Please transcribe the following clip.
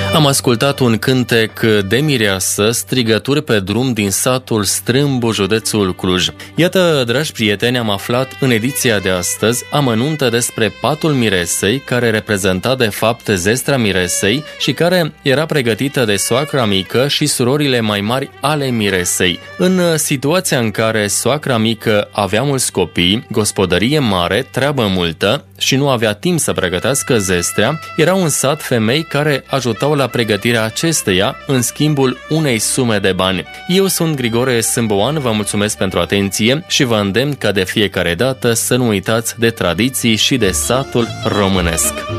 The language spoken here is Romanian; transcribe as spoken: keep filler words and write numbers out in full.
Am ascultat un cântec de mireasă, strigături pe drum din satul Strâmbu, județul Cluj. Iată, dragi prieteni, am aflat în ediția de astăzi amănunte despre patul miresei, care reprezenta de fapt zestrea miresei și care era pregătită de soacra mică și surorile mai mari ale miresei. În situația în care soacra mică avea mulți copii, gospodărie mare, treabă multă și nu avea timp să pregătească zestrea, erau în sat femei care ajutau la pregătirea acesteia în schimbul unei sume de bani. Eu sunt Grigore Sâmboan, vă mulțumesc pentru atenție și vă îndemn ca de fiecare dată să nu uitați de tradiții și de satul românesc.